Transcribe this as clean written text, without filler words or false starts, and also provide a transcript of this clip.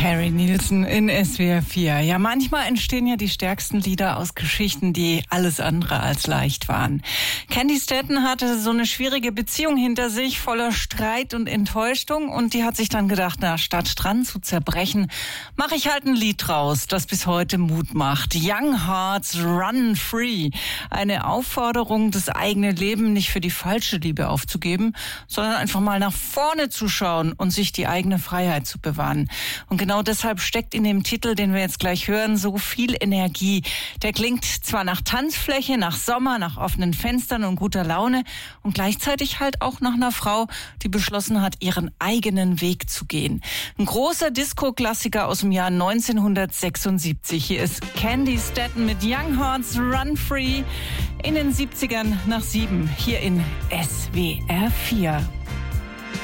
Harry Nilsson in SWR 4. Ja, manchmal entstehen ja die stärksten Lieder aus Geschichten, die alles andere als leicht waren. Candy Staton hatte so eine schwierige Beziehung hinter sich, voller Streit und Enttäuschung. Und die hat sich dann gedacht, na, statt dran zu zerbrechen, mache ich halt ein Lied draus, das bis heute Mut macht. Young Hearts Run Free. Eine Aufforderung, das eigene Leben nicht für die falsche Liebe aufzugeben, sondern einfach mal nach vorne zu schauen und sich die eigene Freiheit zu bewahren. Und genau deshalb steckt in dem Titel, den wir jetzt gleich hören, so viel Energie. Der klingt zwar nach Tanzfläche, nach Sommer, nach offenen Fenstern und guter Laune und gleichzeitig halt auch nach einer Frau, die beschlossen hat, ihren eigenen Weg zu gehen. Ein großer Disco-Klassiker aus dem Jahr 1976. Hier ist Candy Staton mit Young Hearts Run Free in den 70ern nach 7 hier in SWR 4.